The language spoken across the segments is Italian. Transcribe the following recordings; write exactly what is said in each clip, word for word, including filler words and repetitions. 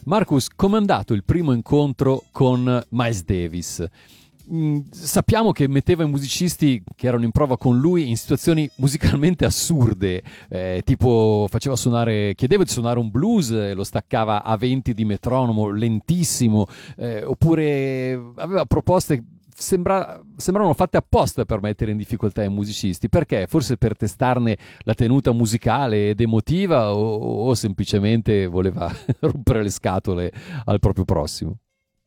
Marcus, com'è andato il primo incontro con Miles Davis? Mm, sappiamo che metteva i musicisti che erano in prova con lui in situazioni musicalmente assurde, eh, tipo faceva suonare, chiedeva di suonare un blues, eh, lo staccava a venti di metronomo lentissimo, eh, oppure aveva proposte sembra, sembravano fatte apposta per mettere in difficoltà i musicisti. Perché? Forse per testarne la tenuta musicale ed emotiva, o, o semplicemente voleva rompere le scatole al proprio prossimo?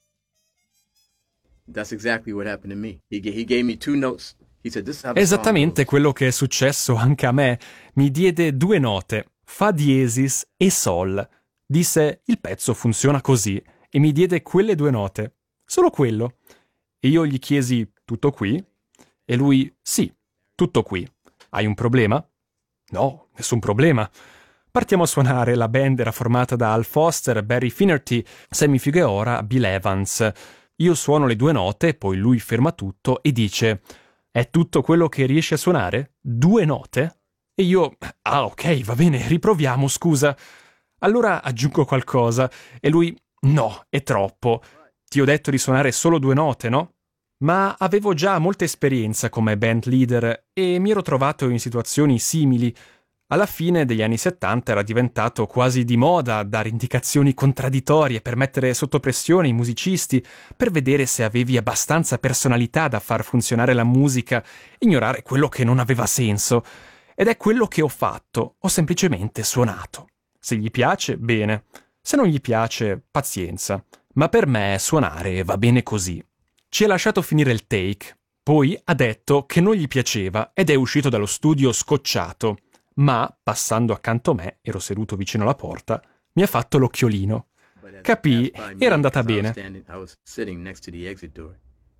That's exactly what happened to me. He, ga- he gave me two notes. He said, "This is how the song Esattamente goes." quello che è successo anche a me. Mi diede due note, fa diesis e sol. Disse, il pezzo funziona così, e mi diede quelle due note. Solo quello. E io gli chiesi, tutto qui? E lui, sì, tutto qui. Hai un problema? No, nessun problema. Partiamo a suonare. La band era formata da Al Foster, Barry Finnerty, Sammy Figueroa, Bill Evans. Io suono le due note, poi lui ferma tutto e dice, è tutto quello che riesci a suonare? Due note? E io, ah ok, va bene, riproviamo, scusa. Allora aggiungo qualcosa, e lui, no, è troppo. Ti ho detto di suonare solo due note, no? Ma avevo già molta esperienza come band leader e mi ero trovato in situazioni simili. Alla fine degli anni settanta era diventato quasi di moda dare indicazioni contraddittorie per mettere sotto pressione i musicisti, per vedere se avevi abbastanza personalità da far funzionare la musica, ignorare quello che non aveva senso. Ed è quello che ho fatto, ho semplicemente suonato. Se gli piace, bene. Se non gli piace, pazienza. Ma per me suonare va bene così. Ci ha lasciato finire il take. Poi ha detto che non gli piaceva ed è uscito dallo studio scocciato. Ma, passando accanto a me, ero seduto vicino alla porta, mi ha fatto l'occhiolino. But as he Capii, passed by me, era andata 'cause I was bene. standing- I was sitting next to the exit door.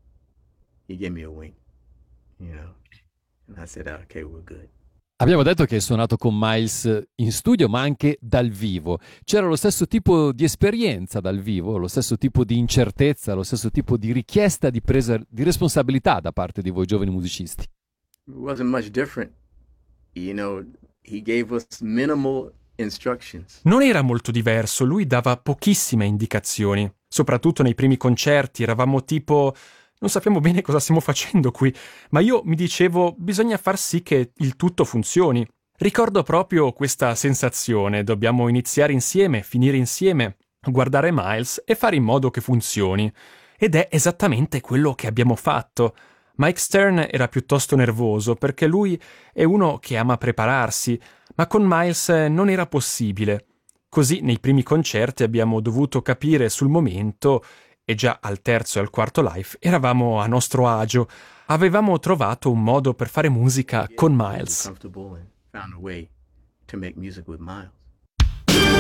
He gave me a wink, you know, and I said, "Okay, we're good." Abbiamo detto che hai suonato con Miles in studio, ma anche dal vivo. C'era lo stesso tipo di esperienza dal vivo, lo stesso tipo di incertezza, lo stesso tipo di richiesta di presa di responsabilità da parte di voi giovani musicisti. It wasn't much different. You know, he gave us minimal instructions. Non era molto diverso, lui dava pochissime indicazioni. Soprattutto nei primi concerti eravamo tipo... non sappiamo bene cosa stiamo facendo qui, ma io mi dicevo bisogna far sì che il tutto funzioni. Ricordo proprio questa sensazione, dobbiamo iniziare insieme, finire insieme, guardare Miles e fare in modo che funzioni. Ed è esattamente quello che abbiamo fatto. Mike Stern era piuttosto nervoso perché lui è uno che ama prepararsi, ma con Miles non era possibile. Così nei primi concerti abbiamo dovuto capire sul momento e già al terzo e al quarto live eravamo a nostro agio. Avevamo trovato un modo per fare musica con Miles. Comfortable and found a way to make music with Miles.